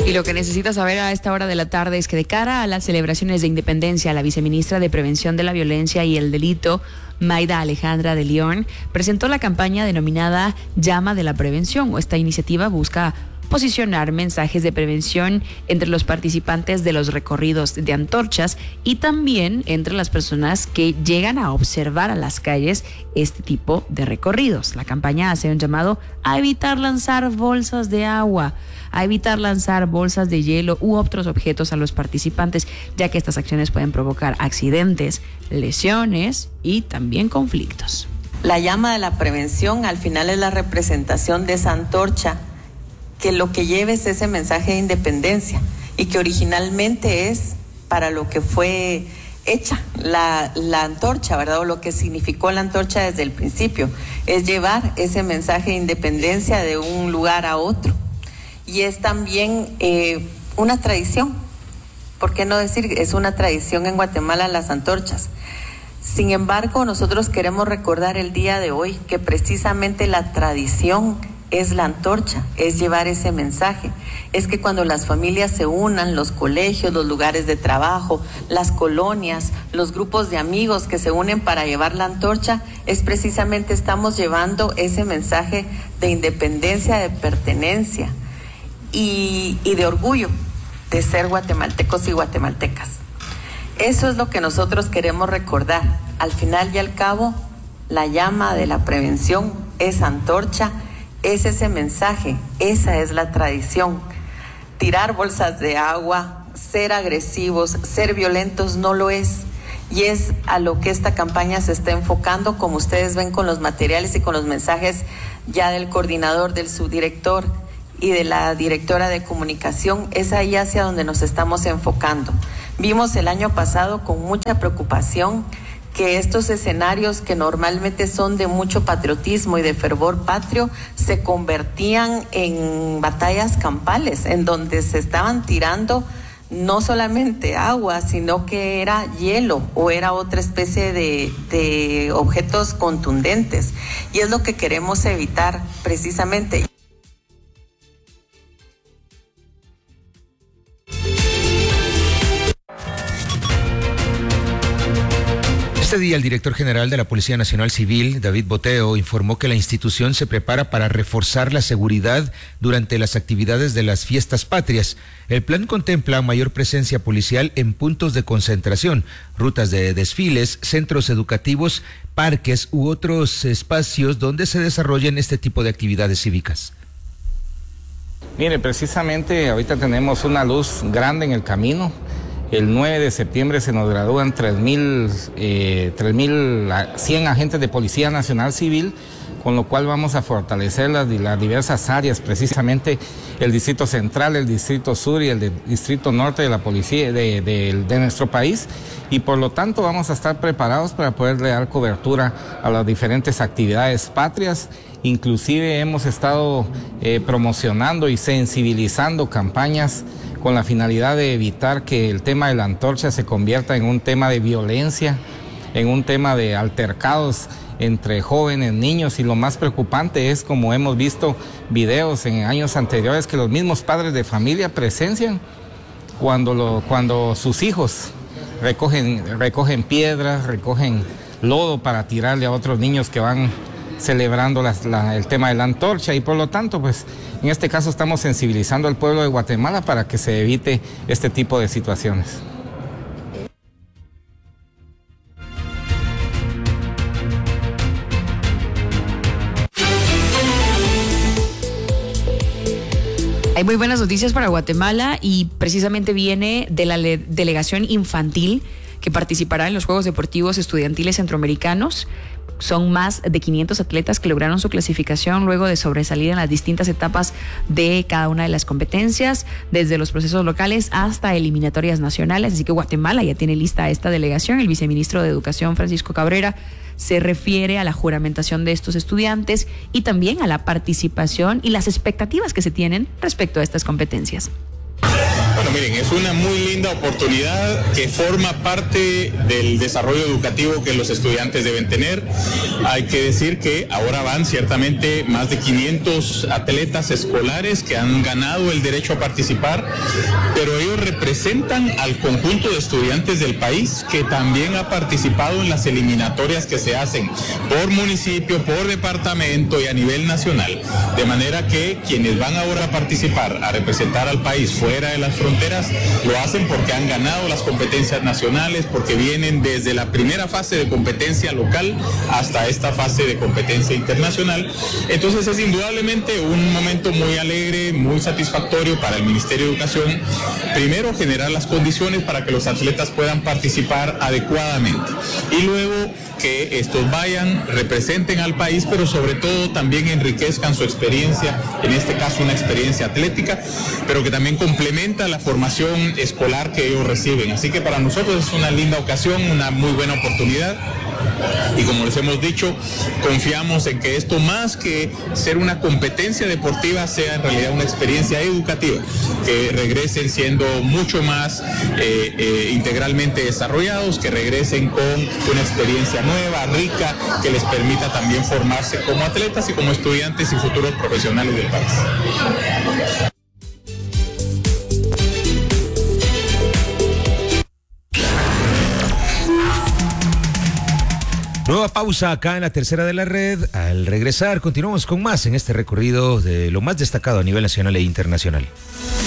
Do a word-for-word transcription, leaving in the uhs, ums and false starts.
Y lo que necesitas saber a esta hora de la tarde es que de cara a las celebraciones de independencia, la viceministra de Prevención de la Violencia y el Delito, Mayda Alejandra de León, presentó la campaña denominada Llama de la Prevención. Esta iniciativa busca posicionar mensajes de prevención entre los participantes de los recorridos de antorchas y también entre las personas que llegan a observar a las calles este tipo de recorridos. La campaña hace un llamado a evitar lanzar bolsas de agua, a evitar lanzar bolsas de hielo u otros objetos a los participantes, ya que estas acciones pueden provocar accidentes, lesiones y también conflictos. La llama de la prevención al final es la representación de esa antorcha, que lo que lleve es ese mensaje de independencia y que originalmente es para lo que fue hecha la, la antorcha, ¿verdad? O lo que significó la antorcha desde el principio, es llevar ese mensaje de independencia de un lugar a otro. Y es también eh, una tradición, ¿por qué no decir? Es una tradición en Guatemala las antorchas. Sin embargo, nosotros queremos recordar el día de hoy que precisamente la tradición es la antorcha, es llevar ese mensaje. Es que cuando las familias se unan, los colegios, los lugares de trabajo, las colonias, los grupos de amigos que se unen para llevar la antorcha, es precisamente estamos llevando ese mensaje de independencia, de pertenencia y, y de orgullo de ser guatemaltecos y guatemaltecas. Eso es lo que nosotros queremos recordar. Al final y al cabo, la llama de la prevención es antorcha. Es ese mensaje, esa es la tradición. Tirar bolsas de agua, ser agresivos, ser violentos no lo es. Y es a lo que esta campaña se está enfocando, como ustedes ven con los materiales y con los mensajes ya del coordinador, del subdirector y de la directora de comunicación. Es ahí hacia donde nos estamos enfocando. Vimos el año pasado con mucha preocupación que estos escenarios que normalmente son de mucho patriotismo y de fervor patrio se convertían en batallas campales, en donde se estaban tirando no solamente agua, sino que era hielo o era otra especie de, de objetos contundentes. Y es lo que queremos evitar precisamente. Este día, el director general de la Policía Nacional Civil, David Boteo, informó que la institución se prepara para reforzar la seguridad durante las actividades de las fiestas patrias. El plan contempla mayor presencia policial en puntos de concentración, rutas de desfiles, centros educativos, parques u otros espacios donde se desarrollen este tipo de actividades cívicas. Mire, precisamente ahorita tenemos una luz grande en el camino. El nueve de septiembre se nos gradúan tres mil cien agentes de Policía Nacional Civil, con lo cual vamos a fortalecer las, las diversas áreas, precisamente el Distrito Central, el Distrito Sur y el de, Distrito Norte de la Policía de, de, de nuestro país, y por lo tanto vamos a estar preparados para poderle dar cobertura a las diferentes actividades patrias. Inclusive hemos estado eh, promocionando y sensibilizando campañas con la finalidad de evitar que el tema de la antorcha se convierta en un tema de violencia, en un tema de altercados entre jóvenes, niños, y lo más preocupante es, como hemos visto videos en años anteriores, que los mismos padres de familia presencian cuando, lo, cuando sus hijos recogen, recogen piedras, recogen lodo para tirarle a otros niños que van celebrando las, la, el tema de la antorcha, y por lo tanto, pues, en este caso estamos sensibilizando al pueblo de Guatemala para que se evite este tipo de situaciones. Hay muy buenas noticias para Guatemala y precisamente viene de la le- delegación infantil que participará en los Juegos Deportivos Estudiantiles Centroamericanos. Son más de quinientos atletas que lograron su clasificación luego de sobresalir en las distintas etapas de cada una de las competencias, desde los procesos locales hasta eliminatorias nacionales. Así que Guatemala ya tiene lista esta delegación. El viceministro de Educación, Francisco Cabrera, se refiere a la juramentación de estos estudiantes y también a la participación y las expectativas que se tienen respecto a estas competencias. Bueno, miren, es una muy linda oportunidad que forma parte del desarrollo educativo que los estudiantes deben tener. Hay que decir que ahora van ciertamente más de quinientos atletas escolares que han ganado el derecho a participar, pero ellos representan al conjunto de estudiantes del país que también ha participado en las eliminatorias que se hacen por municipio, por departamento y a nivel nacional. De manera que quienes van ahora a participar, a representar al país fuera de las fronteras, lo hacen porque han ganado las competencias nacionales, porque vienen desde la primera fase de competencia local hasta esta fase de competencia internacional. Entonces es indudablemente un momento muy alegre, muy satisfactorio para el Ministerio de Educación. Primero, generar las condiciones para que los atletas puedan participar adecuadamente y luego que estos vayan, representen al país, pero sobre todo también enriquezcan su experiencia, en este caso una experiencia atlética, pero que también complementa la formación escolar que ellos reciben. Así que para nosotros es una linda ocasión, una muy buena oportunidad. Y como les hemos dicho, confiamos en que esto, más que ser una competencia deportiva, sea en realidad una experiencia educativa, que regresen siendo mucho más eh, eh, integralmente desarrollados, que regresen con una experiencia nueva, rica, que les permita también formarse como atletas y como estudiantes y futuros profesionales del país. Nueva pausa acá en la tercera de la red. Al regresar continuamos con más en este recorrido de lo más destacado a nivel nacional e internacional.